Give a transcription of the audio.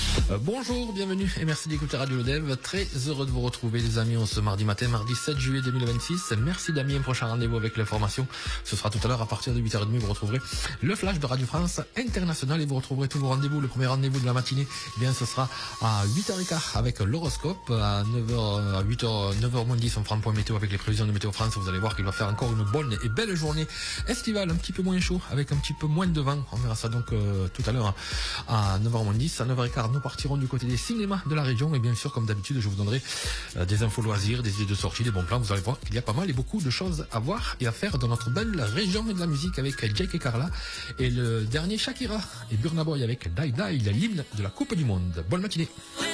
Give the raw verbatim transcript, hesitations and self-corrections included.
Euh, bonjour, bienvenue et merci d'écouter Radio Lodev. Très heureux de vous retrouver les amis en ce mardi matin, mardi sept juillet deux mille vingt-six. Merci Damien, prochain rendez-vous avec l'information. Ce sera tout à l'heure à partir de huit heures trente. Vous retrouverez le flash de Radio France International et vous retrouverez tous vos rendez-vous. Le premier rendez-vous de la matinée, eh bien, ce sera à huit heures quinze avec l'horoscope. À neuf heures, à huit heures, neuf heures moins dix, on fera un point météo avec les prévisions de Météo France. Vous allez voir qu'il va faire encore une bonne et belle journée estivale, un petit peu moins chaud, avec un petit peu moins de vent. On verra ça donc euh, tout à l'heure à neuf heures moins dix. À neuf heures quinze, nous partirons du côté des cinémas de la région et bien sûr, comme d'habitude, je vous donnerai euh, des infos loisirs, des idées de sortie, des bons plans. Vous allez voir qu'il y a pas mal et beaucoup de choses à voir et à faire dans notre belle région de la musique avec Jake et Carla et le dernier Shakira et Burna Boy avec Die Die, l'hymne de la Coupe du Monde. Bonne matinée.